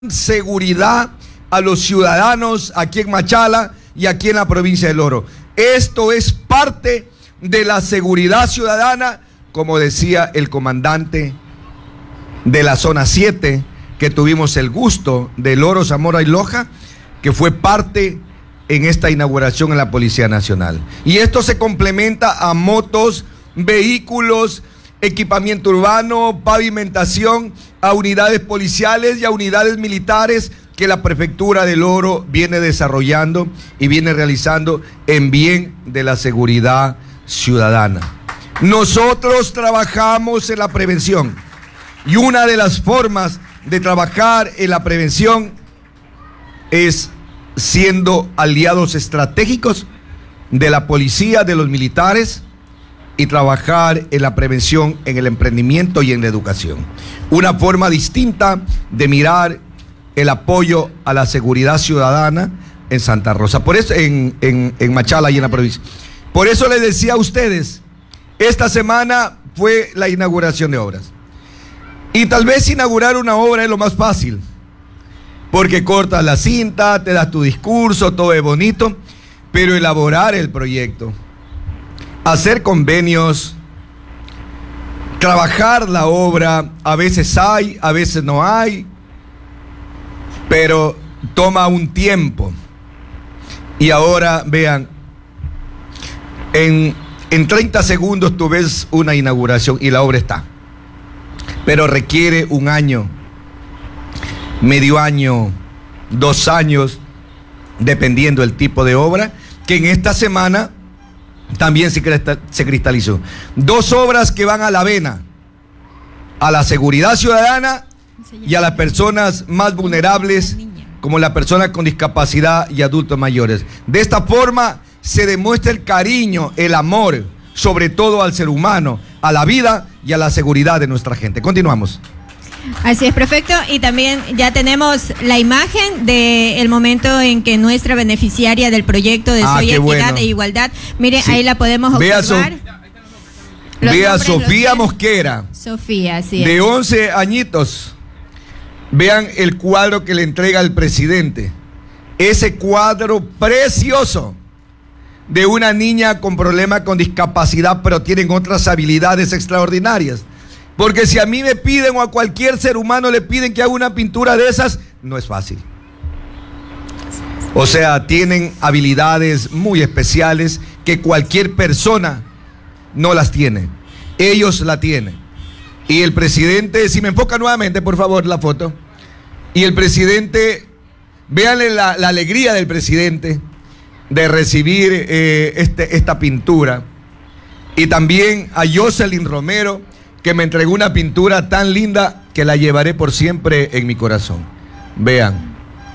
seguridad a los ciudadanos aquí en Machala y aquí en la provincia del Oro. Esto es parte de la seguridad ciudadana, como decía el comandante de la zona 7, que tuvimos el gusto, del Oro, Zamora y Loja, que fue parte en esta inauguración en la Policía Nacional. Y esto se complementa a motos, vehículos, equipamiento urbano, pavimentación, a unidades policiales y a unidades militares que la Prefectura del Oro viene desarrollando y viene realizando en bien de la seguridad ciudadana. Nosotros trabajamos en la prevención y una de las formas de trabajar en la prevención es siendo aliados estratégicos de la policía, de los militares, y trabajar en la prevención, en el emprendimiento y en la educación. Una forma distinta de mirar el apoyo a la seguridad ciudadana en Santa Rosa, por eso en Machala y en la provincia. Por eso les decía a ustedes, esta semana fue la inauguración de obras. Y tal vez inaugurar una obra es lo más fácil, porque cortas la cinta, te das tu discurso, todo es bonito, pero elaborar el proyecto, hacer convenios, trabajar la obra, a veces hay, a veces no hay, pero toma un tiempo. Y ahora, vean, en 30 segundos tú ves una inauguración y la obra está. Pero requiere un año, medio año, 2 años, dependiendo del tipo de obra, que en esta semana también se cristalizó. 2 obras que van a la vena, a la seguridad ciudadana y a las personas más vulnerables, como las personas con discapacidad y adultos mayores. De esta forma se demuestra el cariño, el amor, sobre todo al ser humano, a la vida y a la seguridad de nuestra gente. Continuamos. Así es, prefecto, y también ya tenemos la imagen del momento en que nuestra beneficiaria del proyecto de Soy Equidad e Igualdad, mire, sí, ahí la podemos observar. Vea Sofía Mosquera. Sofía, sí. De 11 añitos. Vean el cuadro que le entrega el presidente. Ese cuadro precioso de una niña con problemas con discapacidad, pero tienen otras habilidades extraordinarias. Porque si a mí me piden o a cualquier ser humano le piden que haga una pintura de esas, no es fácil. O sea, tienen habilidades muy especiales que cualquier persona no las tiene. Ellos la tienen. Y el presidente, si me enfoca nuevamente, por favor, la foto. Y el presidente, véanle la alegría del presidente de recibir esta pintura. Y también a Jocelyn Romero, que me entregó una pintura tan linda que la llevaré por siempre en mi corazón. Vean.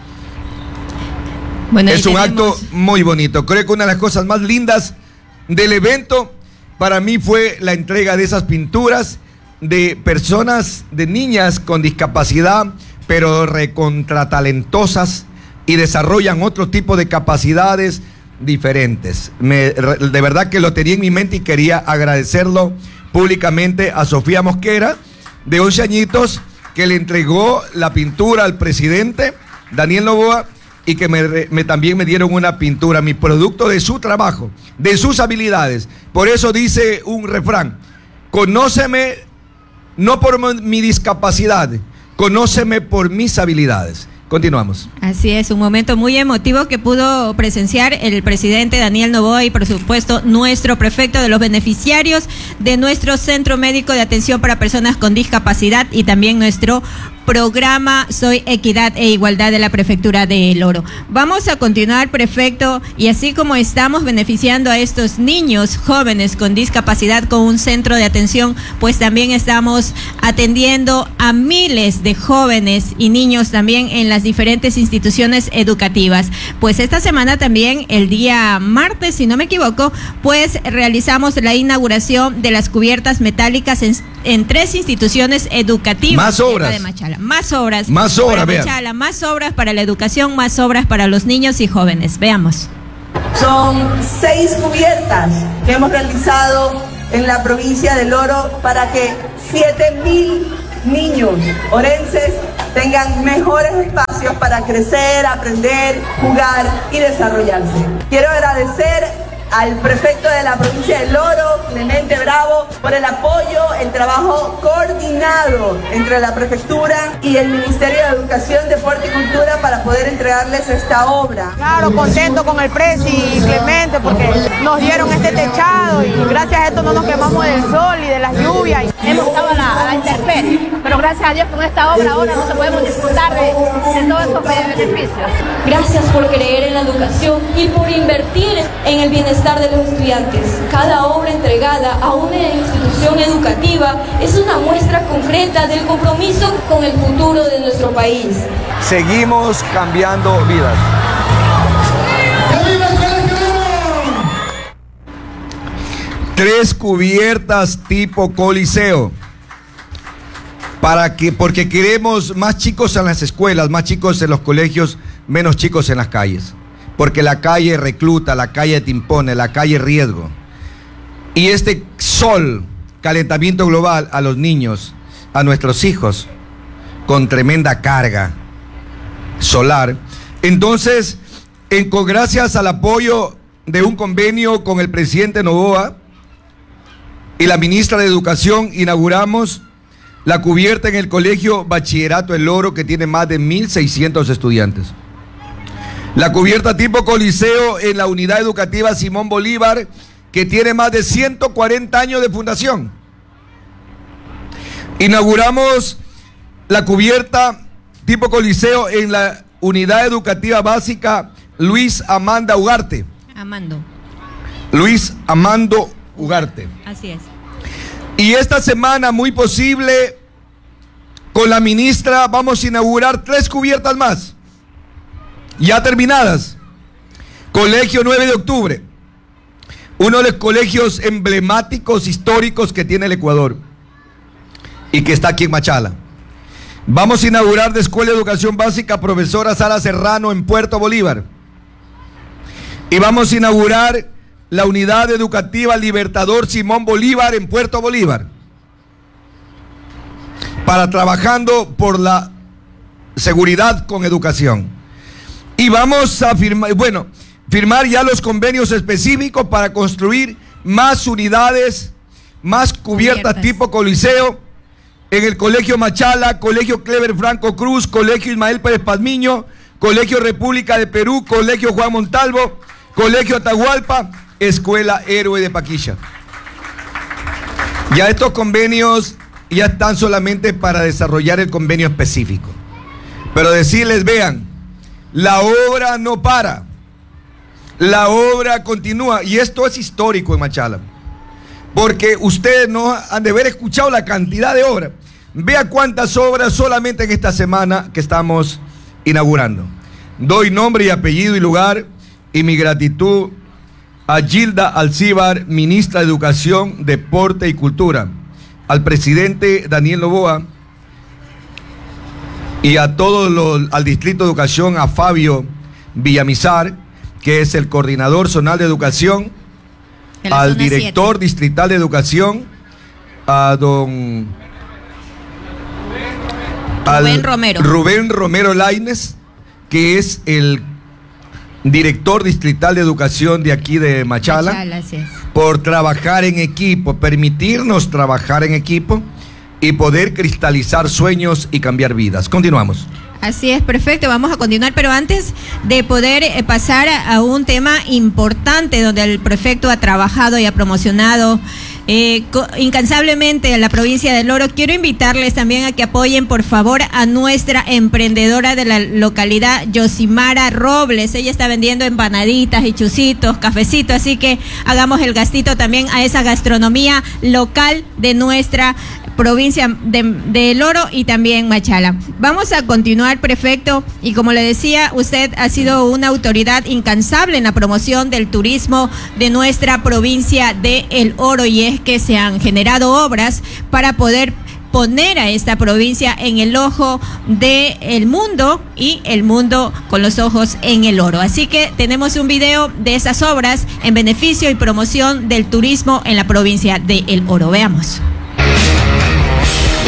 Bueno, es un acto muy bonito. Creo que una de las cosas más lindas del evento para mí fue la entrega de esas pinturas de personas, de niñas con discapacidad, pero recontratalentosas y desarrollan otro tipo de capacidades diferentes. De verdad que lo tenía en mi mente y quería agradecerlo públicamente a Sofía Mosquera, de 11 añitos, que le entregó la pintura al presidente Daniel Noboa y que también me dieron una pintura, mi producto de su trabajo, de sus habilidades. Por eso dice un refrán: conóceme no por mi discapacidad, conóceme por mis habilidades. Continuamos. Así es, un momento muy emotivo que pudo presenciar el presidente Daniel Noboa y, por supuesto, nuestro prefecto, de los beneficiarios de nuestro Centro Médico de Atención para Personas con Discapacidad y también nuestro programa Soy Equidad e Igualdad de la Prefectura de El Oro. Vamos a continuar, prefecto, y así como estamos beneficiando a estos niños jóvenes con discapacidad con un centro de atención, pues también estamos atendiendo a miles de jóvenes y niños también en las diferentes instituciones educativas. Pues esta semana también, el día martes, si no me equivoco, pues realizamos la inauguración de las cubiertas metálicas en 3 instituciones educativas. Más obras. De Machala. Más obras. Más obras, vean. Machala, más obras para la educación, más obras para los niños y jóvenes. Veamos. Son 6 cubiertas que hemos realizado en la provincia del Oro para que 7.000 niños orenses tengan mejores espacios para crecer, aprender, jugar y desarrollarse. Quiero agradecer al prefecto de la provincia del Oro, Clemente Bravo, por el apoyo, el trabajo coordinado entre la prefectura y el Ministerio de Educación, Deporte y Cultura para poder entregarles esta obra. Claro, contento con el presi y Clemente porque nos dieron este techado y gracias a esto no nos quemamos del sol y de las lluvias. Hemos estado a la intemperie, pero gracias a Dios con esta obra ahora no podemos disfrutar de todos esos beneficios. Gracias por creer en la educación y por invertir en el bienestar de los estudiantes. Cada obra entregada a una institución educativa es una muestra concreta del compromiso con el futuro de nuestro país. Seguimos cambiando vidas. 3 cubiertas tipo Coliseo. Porque queremos más chicos en las escuelas, más chicos en los colegios, menos chicos en las calles. Porque la calle recluta, la calle te impone, la calle riesgo. Y este sol, calentamiento global a los niños, a nuestros hijos, con tremenda carga solar. Entonces, gracias al apoyo de un convenio con el presidente Noboa y la ministra de Educación, inauguramos la cubierta en el Colegio Bachillerato El Oro, que tiene más de 1.600 estudiantes. La cubierta tipo Coliseo en la Unidad Educativa Simón Bolívar, que tiene más de 140 años de fundación. Inauguramos la cubierta tipo Coliseo en la Unidad Educativa Básica Luis Amanda Ugarte. Luis Amando Ugarte. Así es. Y esta semana, muy posible, con la ministra vamos a inaugurar 3 cubiertas más. Ya terminadas. Colegio 9 de octubre, uno de los colegios emblemáticos, históricos que tiene el Ecuador y que está aquí en Machala. Vamos a inaugurar de Escuela de Educación Básica Profesora Sara Serrano en Puerto Bolívar. Y vamos a inaugurar la Unidad Educativa Libertador Simón Bolívar en Puerto Bolívar, para trabajando por la seguridad con educación. Y vamos a firmar ya los convenios específicos para construir más unidades, más cubiertas tipo Coliseo en el Colegio Machala, Colegio Clever Franco Cruz, Colegio Ismael Pérez Pazmiño, Colegio República de Perú, Colegio Juan Montalvo, Colegio Atahualpa, Escuela Héroe de Paquilla. Ya estos convenios ya están solamente para desarrollar el convenio específico. Pero decirles, vean, la obra no para, la obra continúa, y esto es histórico en Machala, porque ustedes no han de haber escuchado la cantidad de obras. Vea cuántas obras solamente en esta semana que estamos inaugurando. Doy nombre y apellido y lugar y mi gratitud a Gilda Alcíbar, ministra de Educación, Deporte y Cultura, al presidente Daniel Noboa, y a al Distrito de Educación, a Fabio Villamizar, que es el coordinador zonal de educación, al director distrital de educación, a Rubén Romero Lainez, que es el director distrital de educación de aquí de Machala, por trabajar en equipo, permitirnos trabajar en equipo y poder cristalizar sueños y cambiar vidas. Continuamos. Así es, perfecto, vamos a continuar, pero antes de poder pasar a un tema importante donde el prefecto ha trabajado y ha promocionado incansablemente en la provincia del Oro, quiero invitarles también a que apoyen por favor a nuestra emprendedora de la localidad, Yosimara Robles. Ella está vendiendo empanaditas y chusitos, cafecitos, así que hagamos el gastito también a esa gastronomía local de nuestra provincia del Oro y también Machala. Vamos a continuar, prefecto, y como le decía, usted ha sido una autoridad incansable en la promoción del turismo de nuestra provincia de El Oro, y es que se han generado obras para poder poner a esta provincia en el ojo del mundo y el mundo con los ojos en El Oro. Así que tenemos un video de esas obras en beneficio y promoción del turismo en la provincia de El Oro. Veamos.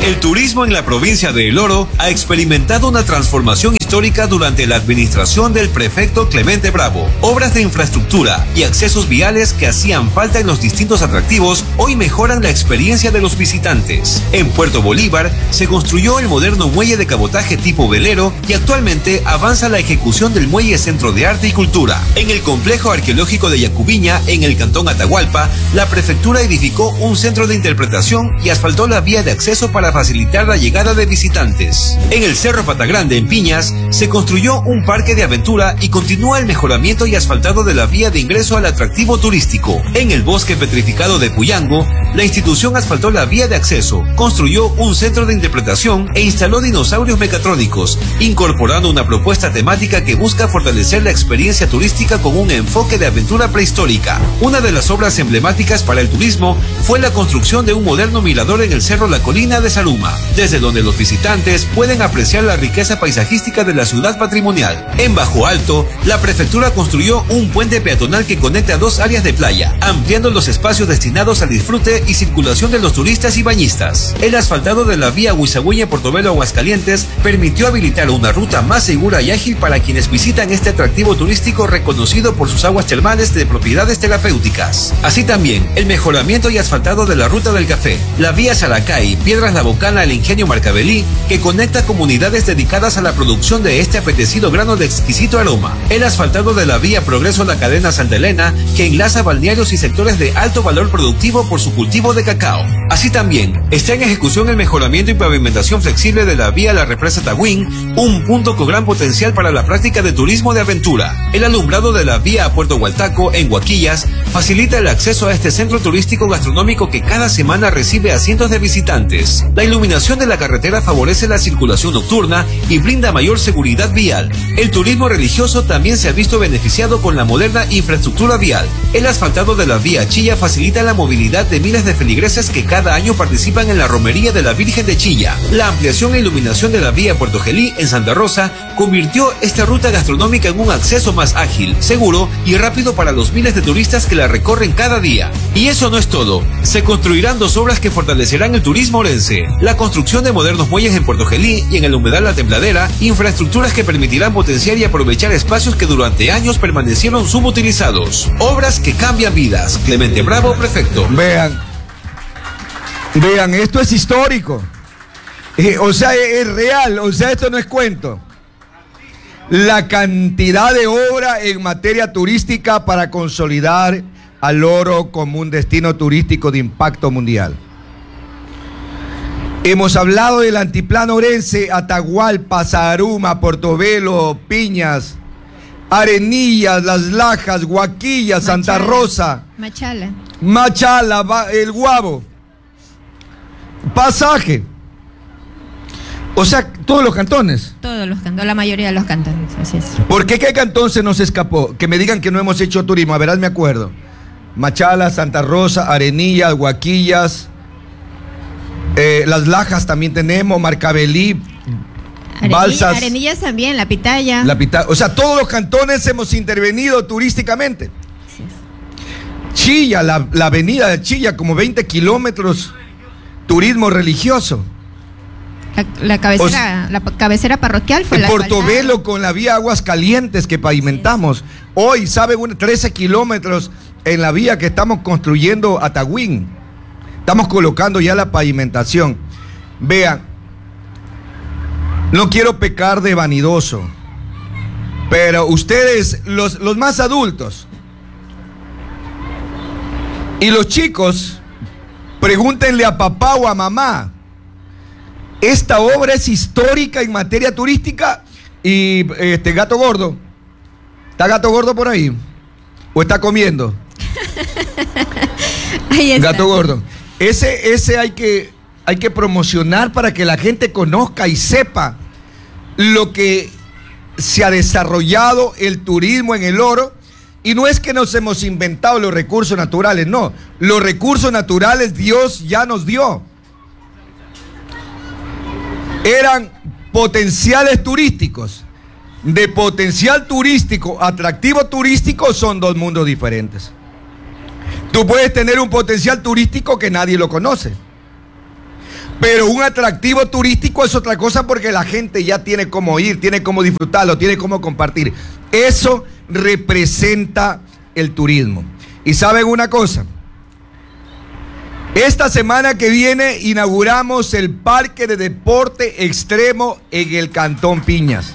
El turismo en la provincia de El Oro ha experimentado una transformación histórica durante la administración del prefecto Clemente Bravo. Obras de infraestructura y accesos viales que hacían falta en los distintos atractivos hoy mejoran la experiencia de los visitantes. En Puerto Bolívar se construyó el moderno muelle de cabotaje tipo velero y actualmente avanza la ejecución del muelle Centro de Arte y Cultura. En el complejo arqueológico de Yacubiña, en el cantón Atahualpa, la prefectura edificó un centro de interpretación y asfaltó la vía de acceso para facilitar la llegada de visitantes. En el Cerro Patagrande, en Piñas, se construyó un parque de aventura y continúa el mejoramiento y asfaltado de la vía de ingreso al atractivo turístico. En el bosque petrificado de Puyango, la institución asfaltó la vía de acceso, construyó un centro de interpretación e instaló dinosaurios mecatrónicos, incorporando una propuesta temática que busca fortalecer la experiencia turística con un enfoque de aventura prehistórica. Una de las obras emblemáticas para el turismo fue la construcción de un moderno mirador en el Cerro La Colina de Saruma, desde donde los visitantes pueden apreciar la riqueza paisajística de la ciudad patrimonial. En Bajo Alto, la prefectura construyó un puente peatonal que conecta dos áreas de playa, ampliando los espacios destinados al disfrute y circulación de los turistas y bañistas. El asfaltado de la vía Huizahueña-Portobelo Aguascalientes permitió habilitar una ruta más segura y ágil para quienes visitan este atractivo turístico reconocido por sus aguas termales de propiedades terapéuticas. Así también, el mejoramiento y asfaltado de la ruta del café, la vía Saracay, Piedras La Bocana al Ingenio Marcabelí, que conecta comunidades dedicadas a la producción de este apetecido grano de exquisito aroma. El asfaltado de la vía Progreso La Cadena Santa Elena, que enlaza balnearios y sectores de alto valor productivo por su cultivo de cacao. Así también, está en ejecución el mejoramiento y pavimentación flexible de la vía La Represa Tahuín, un punto con gran potencial para la práctica de turismo de aventura. El alumbrado de la vía a Puerto Hualtaco, en Huaquillas, facilita el acceso a este centro turístico gastronómico que cada semana recibe a cientos de visitantes. La iluminación de la carretera favorece la circulación nocturna y brinda mayor seguridad vial. El turismo religioso también se ha visto beneficiado con la moderna infraestructura vial. El asfaltado de la vía Chilla facilita la movilidad de miles de feligreses que cada año participan en la romería de la Virgen de Chilla. La ampliación e iluminación de la vía Puerto Gelí en Santa Rosa convirtió esta ruta gastronómica en un acceso más ágil, seguro y rápido para los miles de turistas que la recorren cada día. Y eso no es todo. Se construirán dos obras que fortalecerán el turismo orense: la construcción de modernos muelles en Puerto Gelí y en el humedal La Tembladera, infraestructuras que permitirán potenciar y aprovechar espacios que durante años permanecieron subutilizados. Obras que cambian vidas. Clemente Bravo, prefecto. Vean, esto es histórico. O sea, es real, o sea, esto no es cuento. La cantidad de obra en materia turística para consolidar al Oro como un destino turístico de impacto mundial. Hemos hablado del altiplano orense, Atahualpa, Saruma, Portobelo, Piñas, Arenillas, Las Lajas, Huaquillas, Santa Rosa, Machala, El Guabo, Pasaje. O sea, todos los cantones. Todos los cantones, la mayoría de los cantones, así es. ¿Por qué cantón se nos escapó? Que me digan que no hemos hecho turismo, a verás, me acuerdo. Machala, Santa Rosa, Arenillas, Huaquillas, Las Lajas también tenemos, Marcabelí, Balsas. Arenillas también, La Pitaya. O sea, todos los cantones hemos intervenido turísticamente. Así es. Chilla, la avenida de Chilla, como 20 kilómetros, turismo religioso. La cabecera parroquial fue la Portobelo con la vía Aguascalientes que pavimentamos. Hoy, ¿sabe? 13 kilómetros en la vía que estamos construyendo a Tahuín. Estamos colocando ya la pavimentación. Vean, no quiero pecar de vanidoso, pero ustedes, los más adultos y los chicos, pregúntenle a papá o a mamá. Esta obra es histórica en materia turística. Y Gato Gordo, ¿está Gato Gordo por ahí? ¿O está comiendo? Ahí está. Gato Gordo. Ese hay que promocionar para que la gente conozca y sepa lo que se ha desarrollado el turismo en El Oro. Y no es que nos hemos inventado los recursos naturales, no. Los recursos naturales Dios ya nos dio. Eran potenciales turísticos. De potencial turístico, atractivo turístico, son dos mundos diferentes. Tú puedes tener un potencial turístico que nadie lo conoce. Pero un atractivo turístico es otra cosa porque la gente ya tiene cómo ir, tiene cómo disfrutarlo, tiene cómo compartir. Eso representa el turismo. Y ¿saben una cosa? Esta semana que viene inauguramos el Parque de Deporte Extremo en el Cantón Piñas,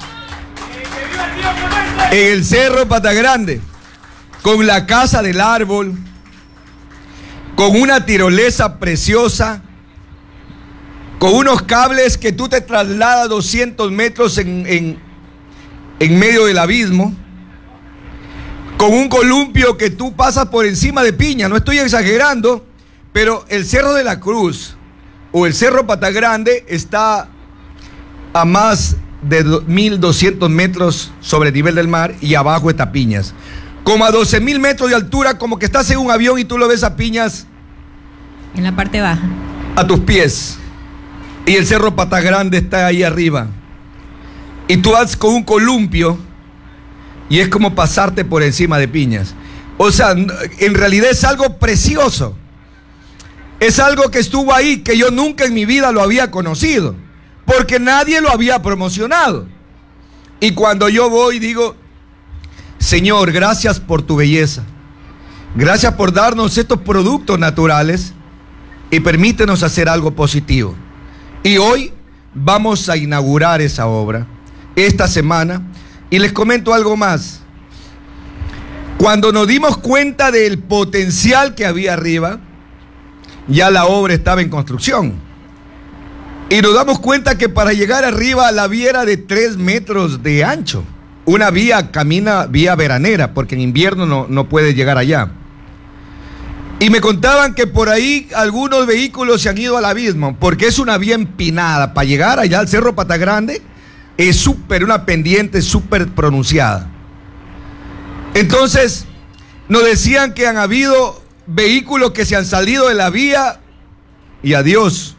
en el Cerro Patagrande, con la Casa del Árbol, con una tirolesa preciosa, con unos cables que tú te trasladas 200 metros en medio del abismo, con un columpio que tú pasas por encima de Piña. No estoy exagerando, pero el Cerro de la Cruz o el Cerro Patagrande está a más de 1.200 metros sobre el nivel del mar y abajo está Piñas. Como a 12.000 metros de altura, como que estás en un avión y tú lo ves a Piñas en la parte baja, a tus pies. Y el Cerro Patagrande está ahí arriba. Y tú vas con un columpio y es como pasarte por encima de Piñas. O sea, en realidad es algo precioso. Es algo que estuvo ahí, que yo nunca en mi vida lo había conocido, porque nadie lo había promocionado. Y cuando yo voy digo, Señor, gracias por tu belleza. Gracias por darnos estos productos naturales y permítenos hacer algo positivo. Y hoy vamos a inaugurar esa obra, esta semana, y les comento algo más. Cuando nos dimos cuenta del potencial que había arriba, ya la obra estaba en construcción. Y nos damos cuenta que para llegar arriba la vía era de 3 metros de ancho. Una vía vía veranera, porque en invierno no puede llegar allá. Y me contaban que por ahí algunos vehículos se han ido al abismo, porque es una vía empinada. Para llegar allá al Cerro Patagrande es una pendiente súper pronunciada. Entonces, nos decían que han habido vehículos que se han salido de la vía y adiós.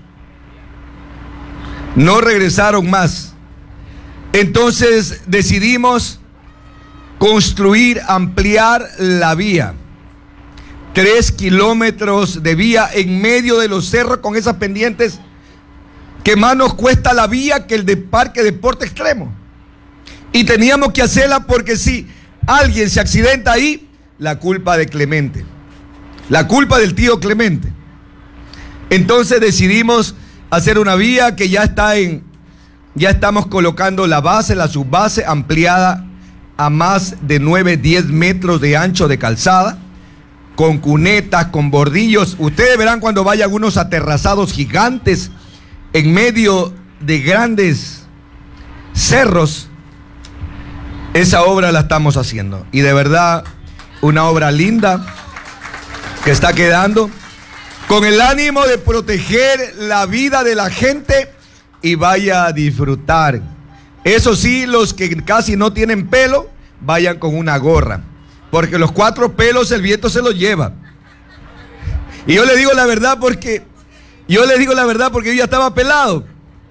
No regresaron más. Entonces decidimos construir, ampliar la vía. 3 kilómetros de vía en medio de los cerros con esas pendientes que más nos cuesta la vía que el de Parque Deporte Extremo. Y teníamos que hacerla porque si alguien se accidenta ahí, la culpa de Clemente. La culpa del tío Clemente. Entonces decidimos hacer una vía que ya estamos colocando la base, la subbase ampliada a más de 9-10 metros de ancho de calzada, con cunetas, con bordillos. Ustedes verán cuando vayan unos aterrazados gigantes en medio de grandes cerros. Esa obra la estamos haciendo. Y de verdad, una obra linda que está quedando con el ánimo de proteger la vida de la gente y vaya a disfrutar. Eso sí, los que casi no tienen pelo, vayan con una gorra, porque los 4 pelos el viento se los lleva. Y yo le digo la verdad porque yo ya estaba pelado.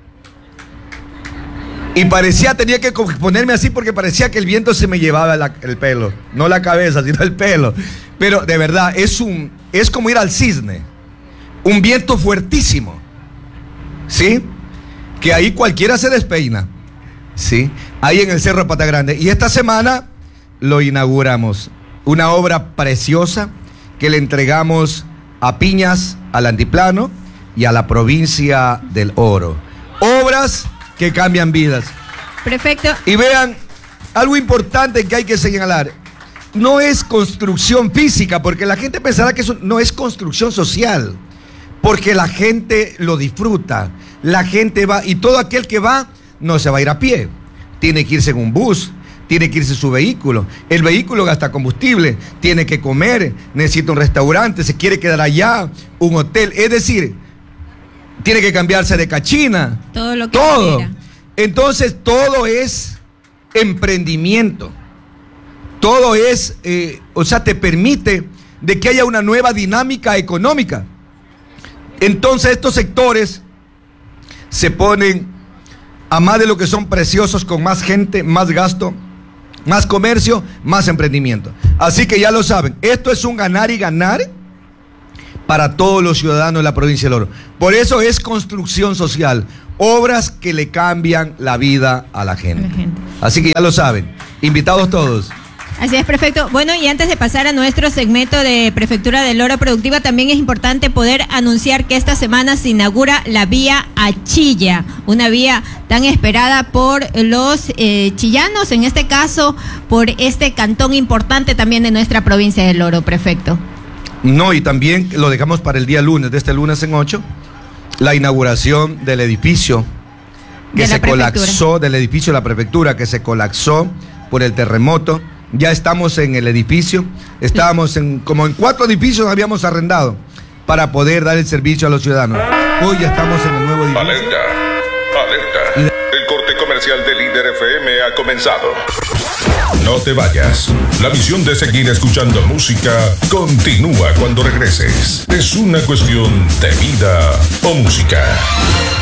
Y tenía que ponerme así porque parecía que el viento se me llevaba el pelo. No la cabeza, sino el pelo. Pero de verdad, es como ir al cisne. Un viento fuertísimo. ¿Sí? Que ahí cualquiera se despeina. ¿Sí? Ahí en el Cerro Patagrande. Y esta semana lo inauguramos. Una obra preciosa que le entregamos a Piñas, al Altiplano y a la provincia del Oro. Obras que cambian vidas. Perfecto. Y vean, algo importante que hay que señalar. No es construcción física, porque la gente pensará que eso no es construcción social, porque la gente lo disfruta. La gente va, y todo aquel que va no se va a ir a pie. Tiene que irse en un bus, tiene que irse en su vehículo. El vehículo gasta combustible, tiene que comer, necesita un restaurante, se quiere quedar allá, un hotel. Es decir, tiene que cambiarse de cachina. Todo lo que todo. quiera. Entonces, todo es emprendimiento. Todo es, te permite de que haya una nueva dinámica económica. Entonces, estos sectores se ponen a más de lo que son preciosos, con más gente, más gasto, más comercio, más emprendimiento. Así que ya lo saben, esto es un ganar y ganar para todos los ciudadanos de la provincia del Oro. Por eso es construcción social, obras que le cambian la vida a la gente. Así que ya lo saben, invitados todos. Así es, prefecto. Bueno, y antes de pasar a nuestro segmento de Prefectura del Oro Productiva, también es importante poder anunciar que esta semana se inaugura la vía Achilla, una vía tan esperada por los chillanos, en este caso por este cantón importante también de nuestra provincia del Oro, prefecto. No, y también lo dejamos para el día lunes, de este lunes en 8, la inauguración del edificio que se colapsó, del edificio de la prefectura que se colapsó por el terremoto. Ya estamos en el edificio, estábamos como en 4 edificios habíamos arrendado para poder dar el servicio a los ciudadanos. Hoy ya estamos en el nuevo edificio. Alerta, alerta. El corte comercial de Líder FM ha comenzado. No te vayas. La misión de seguir escuchando música continúa cuando regreses. Es una cuestión de vida o música.